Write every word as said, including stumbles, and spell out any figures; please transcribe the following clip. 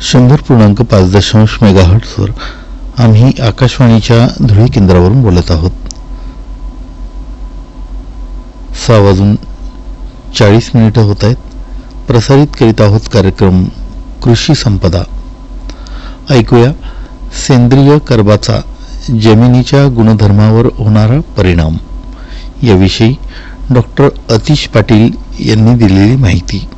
शंभर पूर्णांक पाच दशांश मेगाहर्ट्झवर आम्ही आकाशवाणीच्या धुळे केंद्रावरून बोलत आहोत. सहा वाजून चाळीस मिनिटं होत आहेत. प्रसारित करीत आहोत कार्यक्रम कृषी संपदा. ऐकूया सेंद्रिय कर्बाचा जमिनीच्या गुणधर्मावर होणारा परिणाम याविषयी डॉक्टर अतिश पाटील यांनी दिलेली माहिती.